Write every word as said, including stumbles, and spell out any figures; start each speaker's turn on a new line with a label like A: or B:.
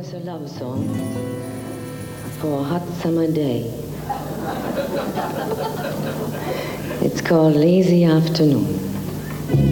A: It's a love song for a hot summer day. It's called Lazy Afternoon.